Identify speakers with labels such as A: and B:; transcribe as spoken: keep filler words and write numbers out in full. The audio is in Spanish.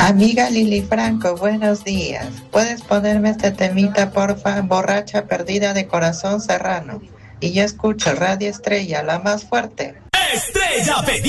A: Amiga Lili Franco, buenos días. ¿Puedes ponerme este temita, porfa? Borracha perdida de Corazón Serrano. Y yo escucho Radio Estrella, la más fuerte.
B: Estrella Pedido.